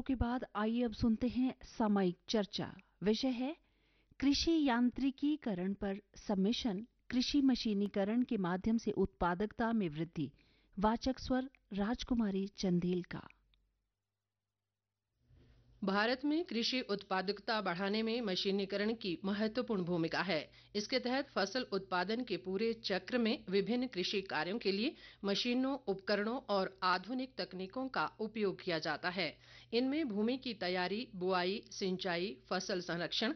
के बाद आइए अब सुनते हैं सामयिक चर्चा। विषय है कृषि यांत्रिकीकरण पर सम्मेशन, कृषि मशीनीकरण के माध्यम से उत्पादकता में वृद्धि। वाचक स्वर राजकुमारी चंदेल का। भारत में कृषि उत्पादकता बढ़ाने में मशीनीकरण की महत्वपूर्ण भूमिका है। इसके तहत फसल उत्पादन के पूरे चक्र में विभिन्न कृषि कार्यों के लिए मशीनों, उपकरणों और आधुनिक तकनीकों का उपयोग किया जाता है। इनमें भूमि की तैयारी, बुआई, सिंचाई, फसल संरक्षण,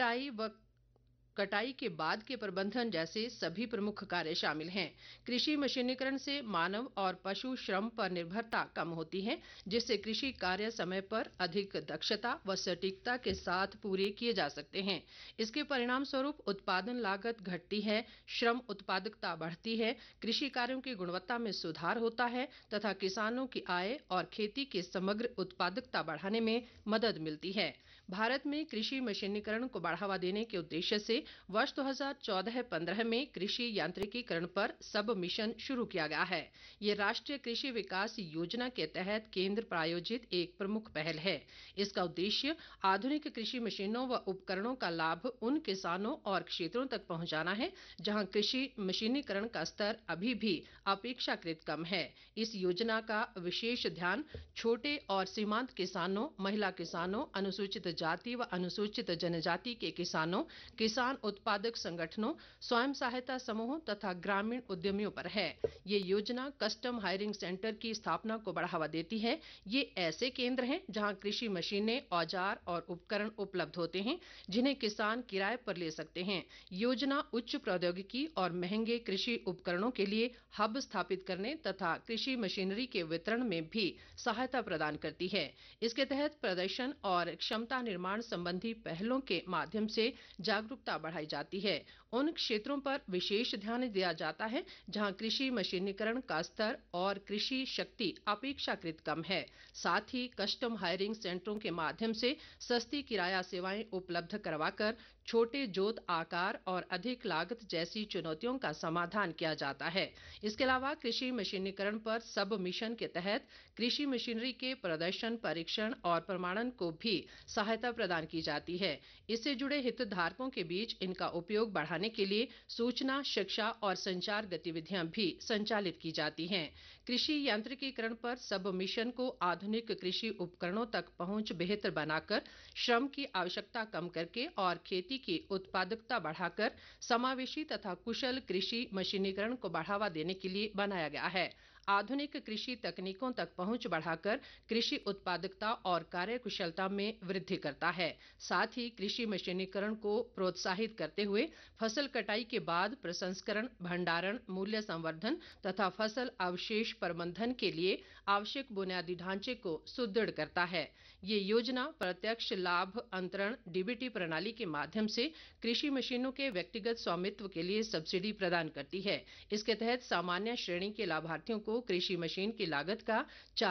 कटाई के बाद के प्रबंधन जैसे सभी प्रमुख कार्य शामिल हैं। कृषि मशीनीकरण से मानव और पशु श्रम पर निर्भरता कम होती है, जिससे कृषि कार्य समय पर अधिक दक्षता व सटीकता के साथ पूरे किए जा सकते हैं। इसके परिणाम स्वरूप उत्पादन लागत घटती है, श्रम उत्पादकता बढ़ती है, कृषि कार्यों की गुणवत्ता में सुधार होता है तथा किसानों की आय और खेती की समग्र उत्पादकता बढ़ाने में मदद मिलती है। भारत में कृषि मशीनीकरण को बढ़ावा देने के उद्देश्य से वर्ष 2014-15 में कृषि यांत्रिकीकरण पर सब मिशन शुरू किया गया है। ये राष्ट्रीय कृषि विकास योजना के तहत केंद्र प्रायोजित एक प्रमुख पहल है। इसका उद्देश्य आधुनिक कृषि मशीनों व उपकरणों का लाभ उन किसानों और क्षेत्रों तक पहुंचाना है जहां कृषि मशीनीकरण का स्तर अभी भी अपेक्षाकृत कम है। इस योजना का विशेष ध्यान छोटे और सीमांत किसानों, महिला किसानों, अनुसूचित जाति व अनुसूचित जनजाति के किसानों, किसान उत्पादक संगठनों, स्वयं सहायता समूहों तथा ग्रामीण उद्यमियों पर है। ये योजना कस्टम हायरिंग सेंटर की स्थापना को बढ़ावा देती है। ये ऐसे केंद्र हैं जहां कृषि मशीनें, औजार और उपकरण उपलब्ध होते हैं, जिन्हें किसान किराए पर ले सकते हैं। योजना उच्च प्रौद्योगिकी और महंगे कृषि उपकरणों के लिए हब स्थापित करने तथा कृषि मशीनरी के वितरण में भी सहायता प्रदान करती है। इसके तहत प्रदर्शन और क्षमता निर्माण संबंधी पहलों के माध्यम से जागरूकता बढ़ाई जाती है। उन क्षेत्रों पर विशेष ध्यान दिया जाता है जहां कृषि मशीनीकरण का स्तर और कृषि शक्ति अपेक्षाकृत कम है। साथ ही कस्टम हायरिंग सेंटरों के माध्यम से सस्ती किराया सेवाएं उपलब्ध करवाकर छोटे जोत आकार और अधिक लागत जैसी चुनौतियों का समाधान किया जाता है। इसके अलावा कृषि मशीनीकरण पर सब मिशन के तहत कृषि मशीनरी के प्रदर्शन, परीक्षण और प्रमाणन को भी सहायता प्रदान की जाती है। इससे जुड़े हितधारकों के बीच इनका उपयोग बढ़ाने के लिए सूचना, शिक्षा और संचार गतिविधियां भी संचालित की जाती हैं। कृषि यांत्रिकीकरण पर सब मिशन को आधुनिक कृषि उपकरणों तक पहुंच बेहतर बनाकर, श्रम की आवश्यकता कम करके और खेती की उत्पादकता बढ़ाकर समावेशी तथा कुशल कृषि मशीनीकरण को बढ़ावा देने के लिए बनाया गया है। आधुनिक कृषि तकनीकों तक पहुंच बढ़ाकर कृषि उत्पादकता और कार्यकुशलता में वृद्धि करता है। साथ ही कृषि मशीनीकरण को प्रोत्साहित करते हुए फसल कटाई के बाद प्रसंस्करण, भंडारण, मूल्य संवर्धन तथा फसल अवशेष प्रबंधन के लिए आवश्यक बुनियादी ढांचे को सुदृढ़ करता है। ये योजना प्रत्यक्ष लाभ अंतरण डीबीटी प्रणाली के माध्यम से कृषि मशीनों के व्यक्तिगत स्वामित्व के लिए सब्सिडी प्रदान करती है। इसके तहत सामान्य श्रेणी के लाभार्थियों को कृषि मशीन की लागत का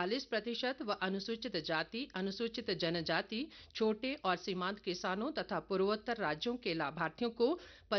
40% व अनुसूचित जाति, अनुसूचित जनजाति, छोटे और सीमांत किसानों तथा पूर्वोत्तर राज्यों के लाभार्थियों को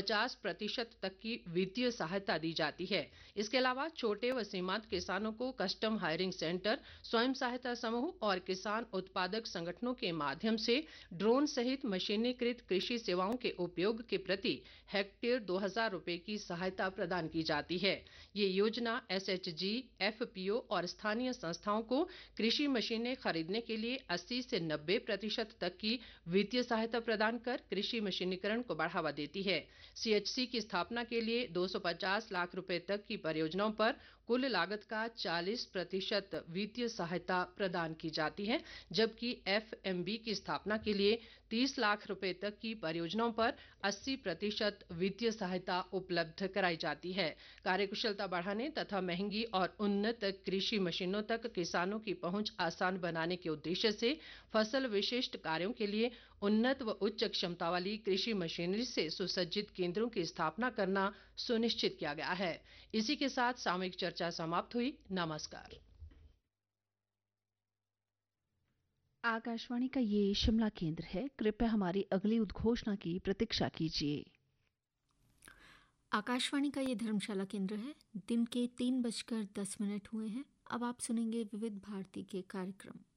50% तक की वित्तीय सहायता दी जाती है। इसके अलावा छोटे व सीमांत किसानों को कस्टम हायरिंग सेंटर, स्वयं सहायता समूह और किसान उत्पादक संगठनों के माध्यम से ड्रोन सहित मशीनीकृत कृषि सेवाओं के उपयोग के प्रति हेक्टेयर 2000 रुपए की सहायता प्रदान की जाती है। ये योजना एसएचजी, एफपीओ और स्थानीय संस्थाओं को कृषि मशीनें खरीदने के लिए 80 से 90% तक की वित्तीय सहायता प्रदान कर कृषि मशीनीकरण को बढ़ावा देती है। सीएचसी की स्थापना के लिए 250 लाख रुपए तक की परियोजनाओं पर कुल लागत का 40% वित्तीय सहायता प्रदान की जाती है, जबकि एफएमबी की स्थापना के लिए 30 लाख रुपए तक की परियोजनाओं पर 80% वित्तीय सहायता उपलब्ध कराई जाती है। कार्यकुशलता बढ़ाने तथा महंगी और उन्नत कृषि मशीनों तक किसानों की पहुंच आसान बनाने के उद्देश्य से फसल विशिष्ट कार्यों के लिए उन्नत व उच्च क्षमता वाली कृषि मशीनरी से सुसज्जित केंद्रों की स्थापना करना सुनिश्चित किया गया है। इसी के साथ सामयिक चर्चा समाप्त हुई। नमस्कार। आकाशवाणी का ये शिमला केंद्र है। कृपया हमारी अगली उद्घोषणा की प्रतीक्षा कीजिए। आकाशवाणी का ये धर्मशाला केंद्र है। दिन के 3:10 हुए हैं। अब आप सुनेंगे विविध भारती के कार्यक्रम।